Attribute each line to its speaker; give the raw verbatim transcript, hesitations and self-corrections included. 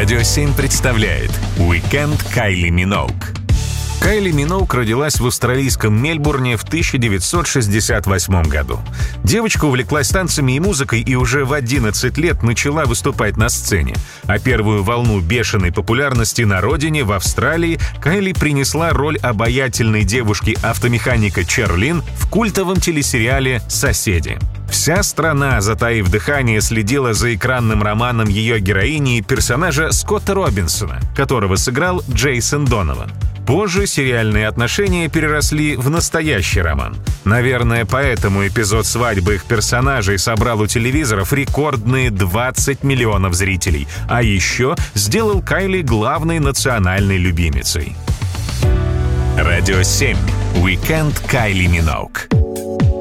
Speaker 1: Радио семь представляет «Уикенд Кайли Миноуг». Кайли Миноуг родилась в австралийском Мельбурне в тысяча девятьсот шестьдесят восьмом году. Девочка увлеклась танцами и музыкой и уже в одиннадцать лет начала выступать на сцене. А первую волну бешеной популярности на родине, в Австралии, Кайли принесла роль обаятельной девушки-автомеханика Черлин в культовом телесериале «Соседи». Вся страна, затаив дыхание, следила за экранным романом ее героини и персонажа Скотта Робинсона, которого сыграл Джейсон Донован. Позже сериальные отношения переросли в настоящий роман. Наверное, поэтому эпизод свадьбы их персонажей собрал у телевизоров рекордные двадцать миллионов зрителей, а еще сделал Кайли главной национальной любимицей. Радио семь. Уикенд Кайли Миноуг.